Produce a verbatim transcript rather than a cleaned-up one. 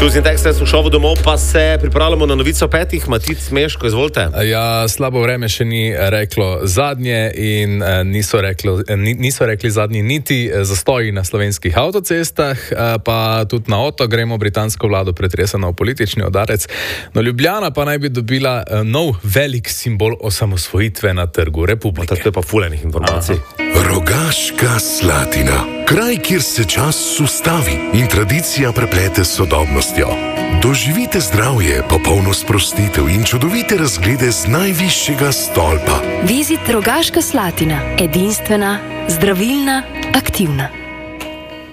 Suzi in tekste v šovu domov, pa se pripravljamo na novico petih. Matic Meško, izvolite. Ja, slabo vreme še ni reklo zadnje in niso, reklo, niso rekli zadnji niti zastoji na slovenskih avtocestah, pa tudi na otok gremo britansko vlado pretreseno v politični udarec. No, Ljubljana pa naj bi dobila nov velik simbol osamosvojitve na Trgu Republike. To je pa fulenih informacij. Rogaška Slatina. Kraj, kjer se čas ustavi in tradicija preplete s sodobnostjo. Doživite zdravje, popolno sprostitev in čudovite razglede z najvišjega stolpa. Vizit Rogaška Slatina. Edinstvena, zdravilna, aktivna.